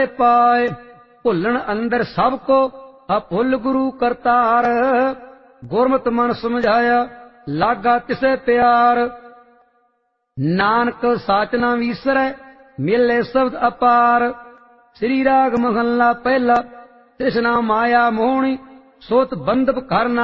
पाए भुलन अंदर सब को अभुल गुरु करतार। गुरमत मन समझाया लागा तिसे प्यार। नानक साच ना विसरै मिले शब्द अपार। श्री राग महला पहला तृष्णा माया मोहनी सोत बंधप करना